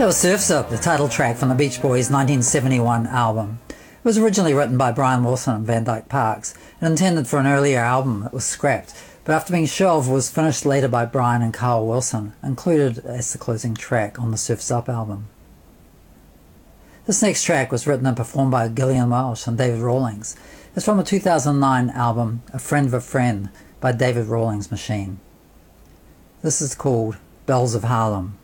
That was Surf's Up, the title track from the Beach Boys' 1971 album. It was originally written by Brian Wilson and Van Dyke Parks and intended for an earlier album that was scrapped, but after being shelved was finished later by Brian and Carl Wilson, included as the closing track on the Surf's Up album. This next track was written and performed by Gillian Welch and David Rawlings. It's from the 2009 album A Friend of a Friend by David Rawlings Machine. This is called Bells of Harlem.